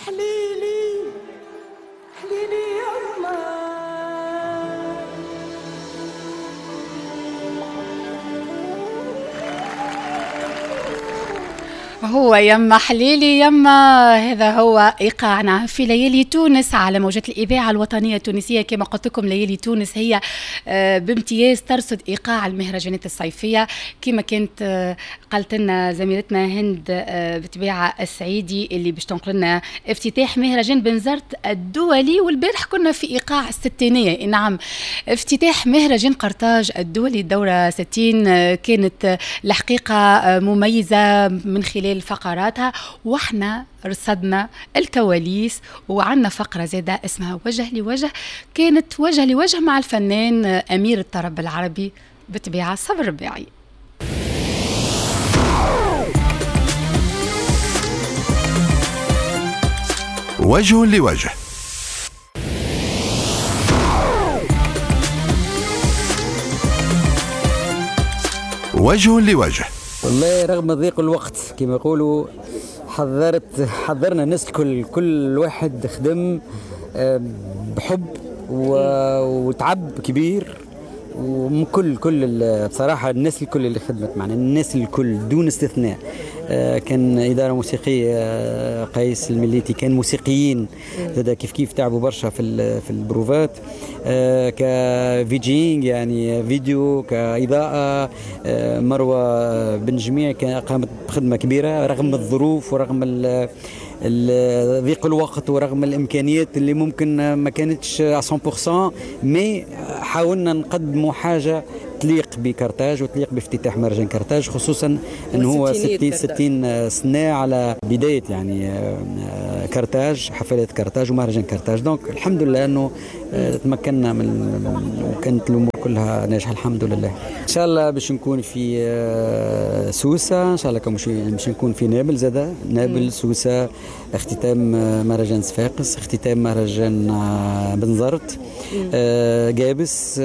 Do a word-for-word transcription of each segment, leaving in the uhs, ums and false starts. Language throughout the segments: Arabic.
حليلي حليلي يما هو يما حليلي يما. هذا هو إيقاعنا في ليالي تونس على موجات الإذاعة الوطنية التونسية. كما قلت لكم ليالي تونس هي بامتياز ترصد إيقاع المهرجانات الصيفية. كما كانت قالت لنا زميلتنا هند بتبيعة السعيدي اللي باش تنقل لنا افتتاح مهرجان بنزرت الدولي، والبارح كنا في إيقاع الستينية. نعم، افتتاح مهرجان قرطاج الدولي الدورة ستين كانت الحقيقة مميزة من خلال فقراتها، واحنا رصدنا الكواليس وعنا فقرة زادة اسمها وجه لوجه، كانت وجه لوجه مع الفنان أمير الطرب العربي بتبيعة صبر ربيعي. وجه لوجه. وجه لوجه. والله رغم ضيق الوقت كما يقولوا حضرت حضرنا الناس الكل، كل واحد خدم بحب وتعب كبير، وكل كل بصراحة الناس الكل اللي خدمت معنا، الناس الكل دون استثناء. كان إدارة موسيقية قيس المليتي، كان موسيقيين هذا كيف كيف تعبوا برشا في في البروفات، كفيجينج يعني فيديو، كإضاءة. مروة بن جميع قامت بخدمة كبيرة رغم الظروف ورغم ضيق الوقت ورغم الامكانيات اللي ممكن ما كانتش مية بالمية، مي حاولنا نقدموا حاجه تليق بكرتاج وتليق بافتتاح مهرجان كرتاج، خصوصا انه هو ستين ستين سنه على بدايه يعني كرتاج، حفلات كرتاج ومهرجان كرتاج. دونك الحمد لله انه تمكنا من وكانت الامور كلها ناجحه الحمد لله. ان شاء الله باش نكون في سوسه، ان شاء الله باش نكون في نابلس، زاده نابلس سوسه، اختتام مهرجان صفاقس، اختتام مهرجان بنزرت، جابس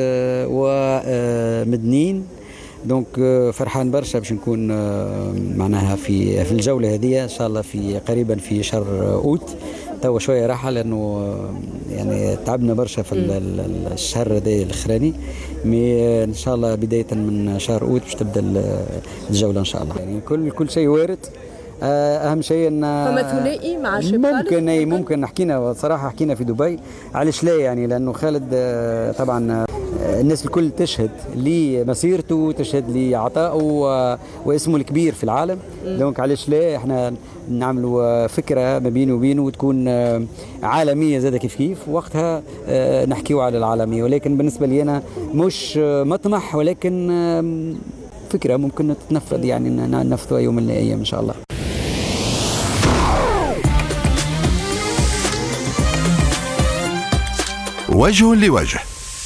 ومدنين. دونك فرحان برشا باش نكون معناها في في الجوله هذه ان شاء الله في قريبا في شهر اوت. توا شويه راحه لانه يعني تعبنا برشا في الشهر هذا الاخراني، مي ان شاء الله بدايه من شهر اوت باش تبدا الجوله ان شاء الله. يعني كل كل شيء وارد. اهم شيء ان فما ثنائي مع شيب ممكن اي ممكن حكينا صراحه حكينا في دبي علاش لا، يعني لانه خالد طبعا الناس الكل تشهد لمسيرته، تشهد لعطائه واسمه الكبير في العالم. دونك علاش لا احنا نعملوا فكره ما بينه وبينه وتكون عالميه زاده كيف كيف، وقتها نحكيو على العالميه. ولكن بالنسبه لي انا مش مطمح، ولكن فكره ممكن تتنفذ، يعني ننفذها يوم من الايام ان شاء الله. وجه لوجه.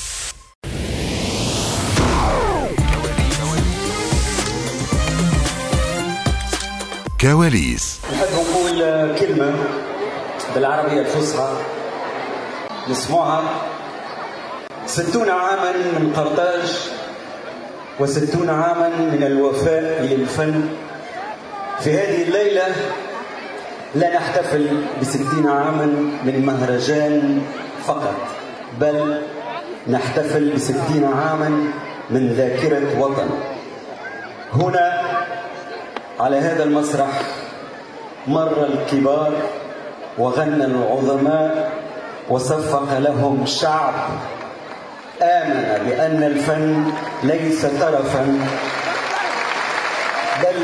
كواليس. نحب نقول كلمة بالعربية الفصحى نسمعها: ستون عاما من قرطاج وستون عاما من الوفاء للفن. في هذه الليلة لا نحتفل بستين عاما من مهرجان فقط، بل نحتفل بستين عاما من ذاكرة وطن. هنا على هذا المسرح مر الكبار وغنى العظماء وصفق لهم شعب آمن بأن الفن ليس ترفا بل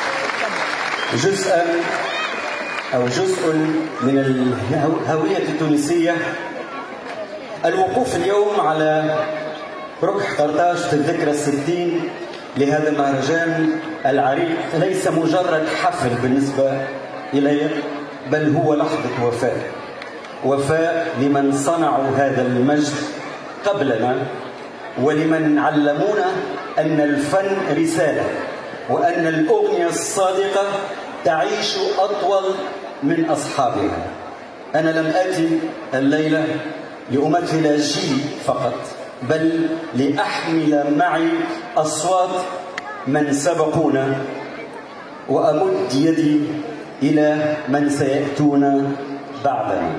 جزءا أو جزء من الهوية التونسية. الوقوف اليوم على ركح قرطاج في الذكرى الستين لهذا المهرجان العريق ليس مجرد حفل بالنسبة إلي، بل هو لحظة وفاء، وفاء لمن صنعوا هذا المجد قبلنا ولمن علمونا أن الفن رسالة، وأن الأغنية الصادقة تعيش أطول من أصحابها. أنا لم أتي الليلة لأمثل جيل فقط، بل لأحمل معي أصوات من سبقونا وأمد يدي إلى من سيأتون بعدنا.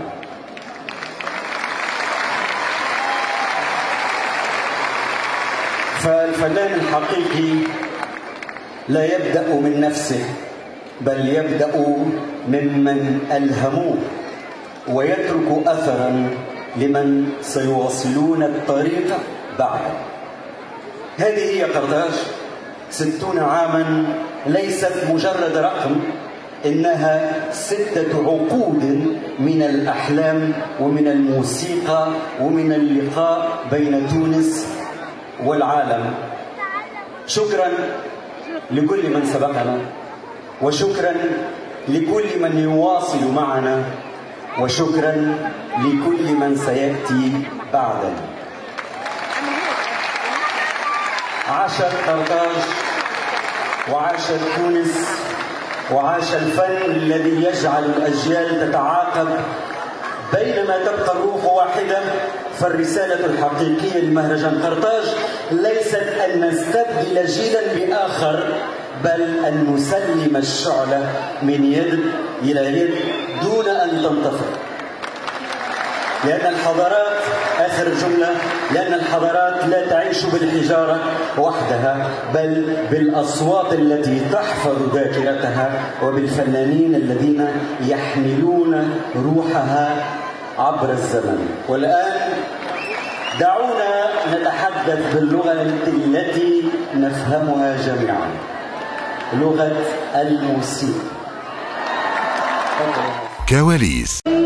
فالفنان الحقيقي لا يبدأ من نفسه، بل يبدأ ممن ألهموه ويترك أثرا لمن سيواصلون الطريق بعده. هذه هي قرطاج، ستون عاما ليست مجرد رقم، إنها ستة عقود من الأحلام ومن الموسيقى ومن اللقاء بين تونس والعالم. شكرا لكل من سبقنا، وشكرا لكل من يواصل معنا، وشكرا لكل من سيأتي بعدنا. عاشت قرطاج وعاشت تونس وعاش الفن الذي يجعل الأجيال تتعاقب. بينما تبقى الروح واحدة، فالرسالة الحقيقية لمهرجان قرطاج ليست أن نستبدل جيلا بآخر، بل أن نسلم الشعلة من يد إلى يد دون أن تنطفئ. لأن الحضارات، آخر جملة، لأن الحضارات لا تعيش بالحجارة وحدها، بل بالأصوات التي تحفظ ذاكرتها، وبالفنانين الذين يحملون روحها عبر الزمن. والآن دعونا نتحدث باللغة التي نفهمها جميعا، لغة الموسيقى. كواليس.